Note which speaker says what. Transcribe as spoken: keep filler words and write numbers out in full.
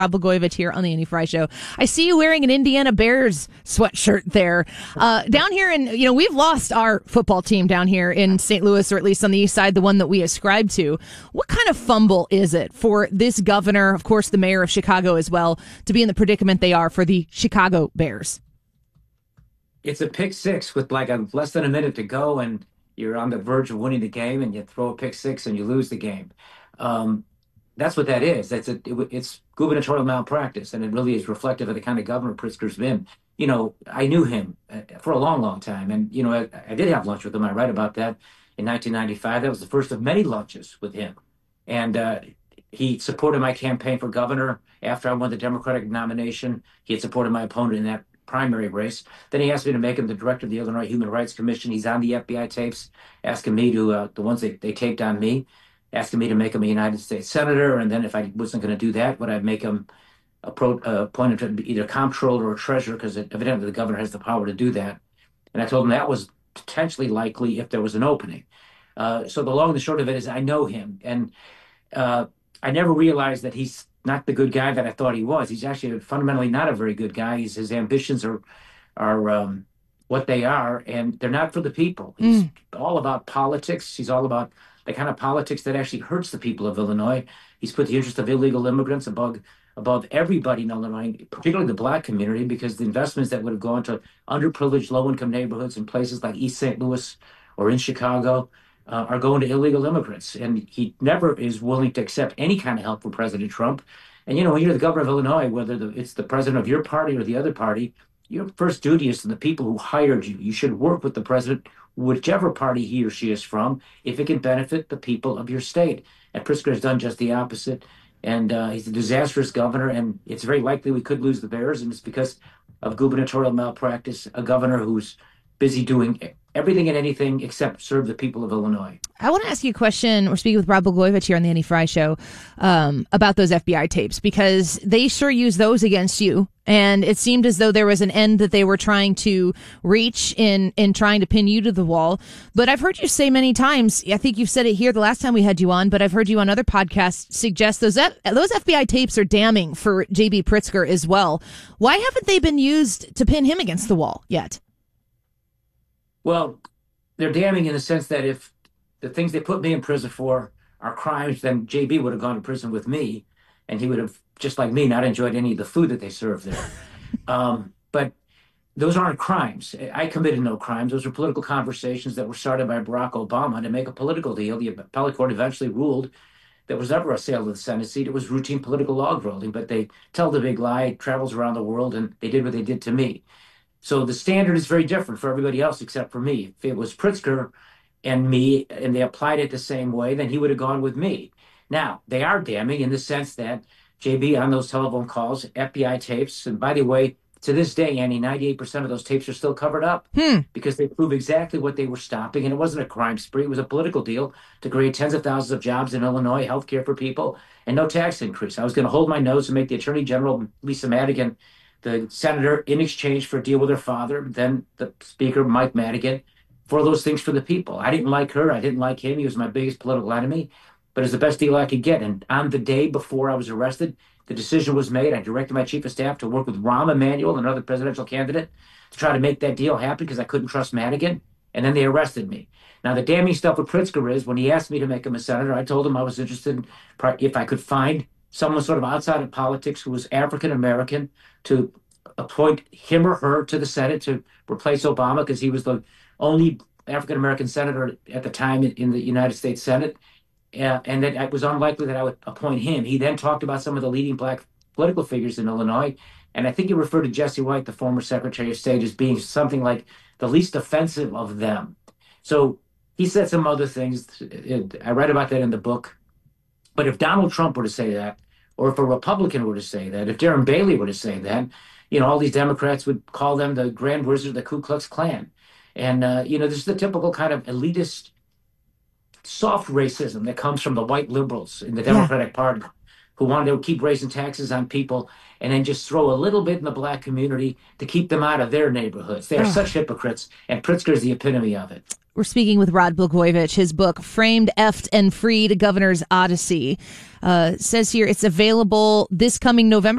Speaker 1: Rob Blagojevich here on the Andy Fry Show. I see you wearing an Indiana Bears sweatshirt there. Uh, down here in, you know, we've lost our football team down here in Saint Louis, or at least on the east side, the one that we ascribe to. What kind of fumble is it for this governor, of course, the mayor of Chicago as well, to be in the predicament they are for the Chicago Bears?
Speaker 2: It's a pick six with like a less than a minute to go, and you're on the verge of winning the game, and you throw a pick six and you lose the game. Um, That's what that is. That's a, it, it's gubernatorial malpractice, and it really is reflective of the kind of governor Pritzker's been. You know, I knew him for a long, long time, and you know, I, I did have lunch with him. I write about that in nineteen ninety-five. That was the first of many lunches with him, and uh, he supported my campaign for governor after I won the Democratic nomination. He had supported my opponent in that primary race. Then he asked me to make him the director of the Illinois Human Rights Commission. He's on the F B I tapes, asking me to uh, the ones they, they taped on me. Asking me to make him a United States senator, and then if I wasn't going to do that, would I make him a pro, uh, appointed to be either comptroller or treasurer, because evidently the governor has the power to do that. And I told him that was potentially likely if there was an opening. Uh, so the long and the short of it is I know him, and uh, I never realized that he's not the good guy that I thought he was. He's actually fundamentally not a very good guy. He's, his ambitions are are um, what they are, and they're not for the people. He's mm. all about politics. He's all about the kind of politics that actually hurts the people of Illinois. He's put the interest of illegal immigrants above above everybody in Illinois, particularly the black community, because the investments that would have gone to underprivileged, low-income neighborhoods in places like East Saint Louis or in Chicago uh, are going to illegal immigrants. And he never is willing to accept any kind of help from President Trump. And, you know, when you're the governor of Illinois, whether the, it's the president of your party or the other party, your first duty is to the people who hired you. You should work with the president, whichever party he or she is from, if it can benefit the people of your state. And Pritzker has done just the opposite. And uh, he's a disastrous governor, and it's very likely we could lose the Bears, and it's because of gubernatorial malpractice, a governor who's busy doing everything and anything except serve the people of Illinois.
Speaker 1: I want to ask you a question. We're speaking with Rob Blagojevich here on the Andy Fry Show um, about those F B I tapes, because they sure use those against you. And it seemed as though there was an end that they were trying to reach in, in trying to pin you to the wall. But I've heard you say many times, I think you've said it here the last time we had you on, but I've heard you on other podcasts suggest those, F- those F B I tapes are damning for J B. Pritzker as well. Why haven't they been used to pin him against the wall yet?
Speaker 2: Well, they're damning in the sense that if the things they put me in prison for are crimes, then J B would have gone to prison with me, and he would have, just like me, not enjoyed any of the food that they served there. um, but those aren't crimes. I committed no crimes. Those were political conversations that were started by Barack Obama to make a political deal. The appellate court eventually ruled there was never a sale of the Senate seat. It was routine political log rolling, but they tell the big lie, it travels around the world, and they did what they did to me. So the standard is very different for everybody else except for me. If it was Pritzker and me and they applied it the same way, then he would have gone with me. Now, they are damning in the sense that J B on those telephone calls, F B I tapes, and by the way, to this day, Annie, ninety-eight percent of those tapes are still covered up hmm. because they prove exactly what they were stopping. And it wasn't a crime spree. It was a political deal to create tens of thousands of jobs in Illinois, health care for people, and no tax increase. I was going to hold my nose and make the Attorney General, Lisa Madigan, the senator, in exchange for a deal with her father, then the Speaker, Mike Madigan, for those things for the people. I didn't like her. I didn't like him. He was my biggest political enemy, but it's the best deal I could get. And on the day before I was arrested, the decision was made. I directed my chief of staff to work with Rahm Emanuel, another presidential candidate, to try to make that deal happen because I couldn't trust Madigan. And then they arrested me. Now, the damning stuff with Pritzker is when he asked me to make him a senator, I told him I was interested in if I could find someone sort of outside of politics who was African-American to appoint him or her to the Senate to replace Obama, because he was the only African-American senator at the time in, in the United States Senate. Uh, and that it was unlikely that I would appoint him. He then talked about some of the leading black political figures in Illinois. And I think he referred to Jesse White, the former Secretary of State, as being something like the least offensive of them. So he said some other things. I read about that in the book. But if Donald Trump were to say that, or if a Republican were to say that, if Darren Bailey were to say that, you know, all these Democrats would call them the Grand Wizard of the Ku Klux Klan. And, uh, you know, this is the typical kind of elitist, soft racism that comes from the white liberals in the Democratic yeah. Party, who wanted to keep raising taxes on people and then just throw a little bit in the black community to keep them out of their neighborhoods. They are oh. such hypocrites, and Pritzker is the epitome of it.
Speaker 1: We're speaking with Rod Blagojevich. His book, Framed, Effed, and Freed, Governor's Odyssey, uh, says here it's available this coming November